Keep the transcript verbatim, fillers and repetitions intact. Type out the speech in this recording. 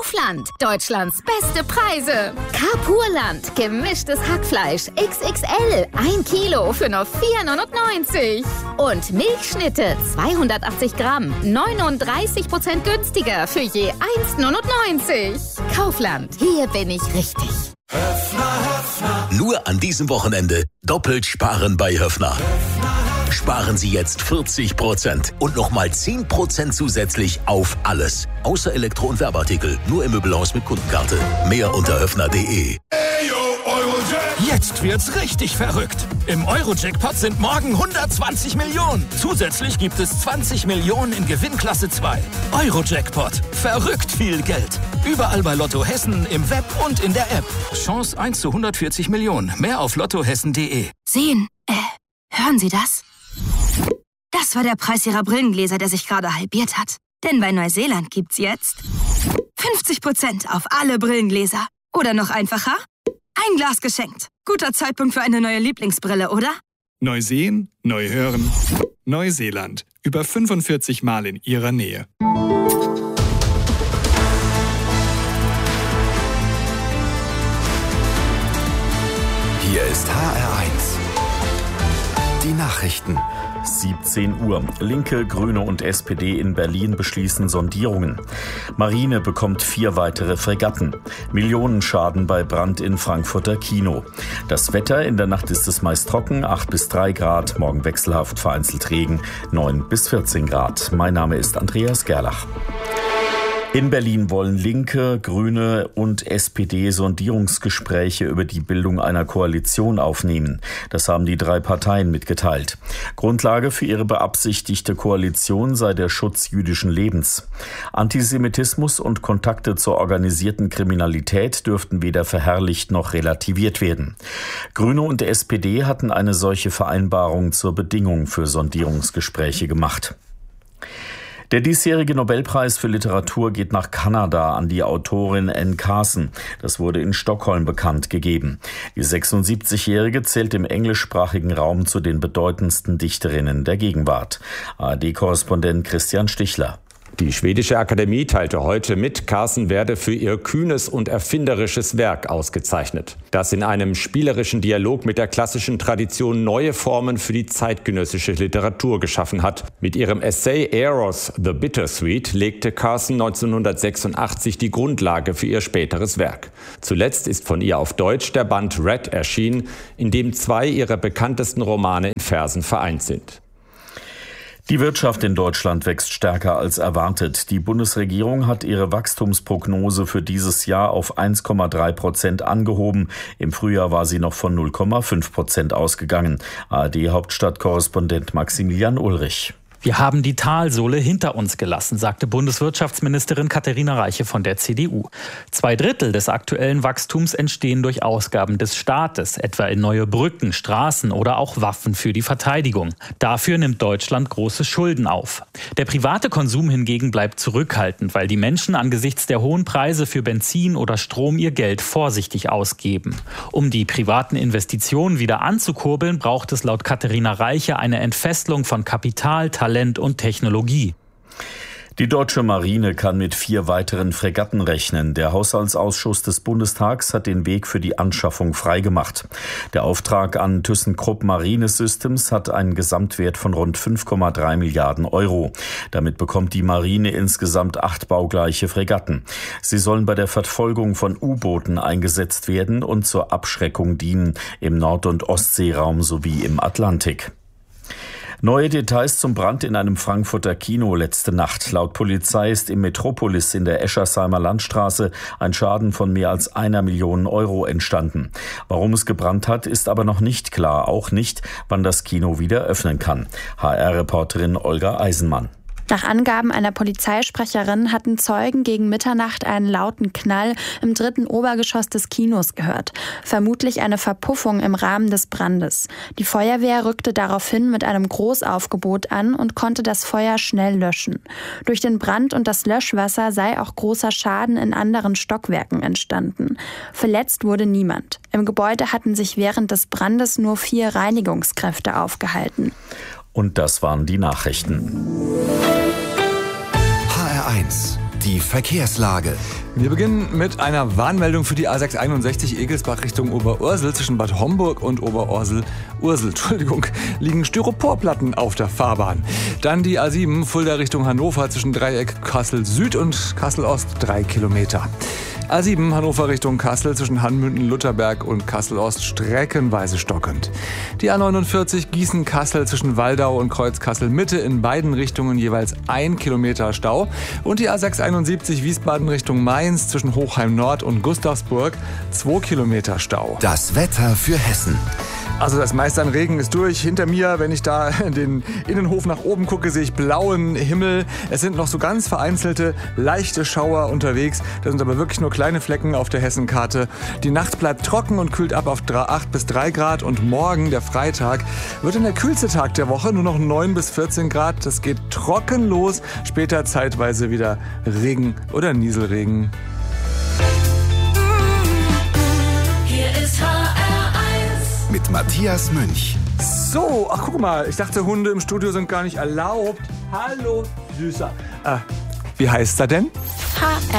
Kaufland. Deutschlands beste Preise. Carpurland. Gemischtes Hackfleisch. X X L. Ein Kilo für nur vier neunundneunzig. Und Milchschnitte. zweihundertachtzig Gramm. neununddreißig Prozent günstiger für je eins neunundneunzig. Kaufland. Hier bin ich richtig. Höfner, Höfner. Nur an diesem Wochenende doppelt sparen bei Höfner. Sparen Sie jetzt vierzig Prozent und nochmal zehn Prozent zusätzlich auf alles. Außer Elektro- und Werbeartikel. Nur im Möbelhaus mit Kundenkarte. Mehr unter höfner punkt de. Jetzt wird's richtig verrückt. Im Euro-Jackpot sind morgen hundertzwanzig Millionen. Zusätzlich gibt es zwanzig Millionen in Gewinnklasse zwei. Euro-Jackpot. Verrückt viel Geld. Überall bei Lotto Hessen, im Web und in der App. Chance eins zu hundertvierzig Millionen. Mehr auf lottohessen punkt de. Sehen, äh, hören Sie das? Das war der Preis Ihrer Brillengläser, der sich gerade halbiert hat. Denn bei Neuseeland gibt's jetzt fünfzig Prozent auf alle Brillengläser. Oder noch einfacher, ein Glas geschenkt. Guter Zeitpunkt für eine neue Lieblingsbrille, oder? Neu sehen, neu hören. Neuseeland. Über fünfundvierzig Mal in Ihrer Nähe. Hier ist H R eins. Die Nachrichten. siebzehn Uhr. Linke, Grüne und S P D in Berlin beschließen Sondierungen. Marine bekommt vier weitere Fregatten. Millionenschaden bei Brand in Frankfurter Kino. Das Wetter: in der Nacht ist es meist trocken, acht bis drei Grad. Morgen wechselhaft, vereinzelt Regen, neun bis vierzehn Grad. Mein Name ist Andreas Gerlach. In Berlin wollen Linke, Grüne und S P D Sondierungsgespräche über die Bildung einer Koalition aufnehmen. Das haben die drei Parteien mitgeteilt. Grundlage für ihre beabsichtigte Koalition sei der Schutz jüdischen Lebens. Antisemitismus und Kontakte zur organisierten Kriminalität dürften weder verherrlicht noch relativiert werden. Grüne und S P D hatten eine solche Vereinbarung zur Bedingung für Sondierungsgespräche gemacht. Der diesjährige Nobelpreis für Literatur geht nach Kanada an die Autorin Anne Carson. Das wurde in Stockholm bekannt gegeben. Die sechsundsiebzigjährige zählt im englischsprachigen Raum zu den bedeutendsten Dichterinnen der Gegenwart. A R D-Korrespondent Christian Stichler. Die schwedische Akademie teilte heute mit, Carson werde für ihr kühnes und erfinderisches Werk ausgezeichnet, das in einem spielerischen Dialog mit der klassischen Tradition neue Formen für die zeitgenössische Literatur geschaffen hat. Mit ihrem Essay Eros, The Bittersweet legte Carson neunzehnhundertsechsundachtzig die Grundlage für ihr späteres Werk. Zuletzt ist von ihr auf Deutsch der Band Red erschienen, in dem zwei ihrer bekanntesten Romane in Versen vereint sind. Die Wirtschaft in Deutschland wächst stärker als erwartet. Die Bundesregierung hat ihre Wachstumsprognose für dieses Jahr auf eins Komma drei Prozent angehoben. Im Frühjahr war sie noch von null Komma fünf Prozent ausgegangen. A R D-Hauptstadtkorrespondent Maximilian Ulrich. Wir haben die Talsohle hinter uns gelassen, sagte Bundeswirtschaftsministerin Katharina Reiche von der C D U. Zwei Drittel des aktuellen Wachstums entstehen durch Ausgaben des Staates, etwa in neue Brücken, Straßen oder auch Waffen für die Verteidigung. Dafür nimmt Deutschland große Schulden auf. Der private Konsum hingegen bleibt zurückhaltend, weil die Menschen angesichts der hohen Preise für Benzin oder Strom ihr Geld vorsichtig ausgeben. Um die privaten Investitionen wieder anzukurbeln, braucht es laut Katharina Reiche eine Entfesselung von Kapital, Talent und Technologie. Die deutsche Marine kann mit vier weiteren Fregatten rechnen. Der Haushaltsausschuss des Bundestags hat den Weg für die Anschaffung freigemacht. Der Auftrag an ThyssenKrupp Marine Systems hat einen Gesamtwert von rund fünf Komma drei Milliarden Euro. Damit bekommt die Marine insgesamt acht baugleiche Fregatten. Sie sollen bei der Verfolgung von U-Booten eingesetzt werden und zur Abschreckung dienen im Nord- und Ostseeraum sowie im Atlantik. Neue Details zum Brand in einem Frankfurter Kino letzte Nacht. Laut Polizei ist im Metropolis in der Eschersheimer Landstraße ein Schaden von mehr als einer Million Euro entstanden. Warum es gebrannt hat, ist aber noch nicht klar. Auch nicht, wann das Kino wieder öffnen kann. H R-Reporterin Olga Eisenmann. Nach Angaben einer Polizeisprecherin hatten Zeugen gegen Mitternacht einen lauten Knall im dritten Obergeschoss des Kinos gehört. Vermutlich eine Verpuffung im Rahmen des Brandes. Die Feuerwehr rückte daraufhin mit einem Großaufgebot an und konnte das Feuer schnell löschen. Durch den Brand und das Löschwasser sei auch großer Schaden in anderen Stockwerken entstanden. Verletzt wurde niemand. Im Gebäude hatten sich während des Brandes nur vier Reinigungskräfte aufgehalten. Und das waren die Nachrichten. H R eins Die Verkehrslage. Wir beginnen mit einer Warnmeldung für die A sechs einundsechzig Egelsbach Richtung Oberursel. Zwischen Bad Homburg und Oberursel, Ursel, Entschuldigung, liegen Styroporplatten auf der Fahrbahn. Dann die A sieben Fulda Richtung Hannover zwischen Dreieck Kassel Süd und Kassel Ost, drei Kilometer. A sieben Hannover Richtung Kassel zwischen Hanmünden, Lutherberg und Kassel Ost streckenweise stockend. Die A neunundvierzig Gießen-Kassel zwischen Waldau und Kreuz Kassel Mitte in beiden Richtungen jeweils ein Kilometer Stau. Und die A sechs einundsiebzig Wiesbaden Richtung Mainz zwischen Hochheim Nord und Gustavsburg zwei Kilometer Stau. Das Wetter für Hessen. Also das meiste an Regen ist durch. Hinter mir, wenn ich da in den Innenhof nach oben gucke, sehe ich blauen Himmel. Es sind noch so ganz vereinzelte, leichte Schauer unterwegs. Das sind aber wirklich nur kleine Flecken auf der Hessenkarte. Die Nacht bleibt trocken und kühlt ab auf acht bis drei Grad. Und morgen, der Freitag, wird dann der kühlste Tag der Woche. Nur noch neun bis vierzehn Grad. Das geht trocken los. Später zeitweise wieder Regen oder Nieselregen. Mit Matthias Münch. So, ach guck mal, ich dachte, Hunde im Studio sind gar nicht erlaubt. Hallo, Süßer. Ah, wie heißt er denn? H R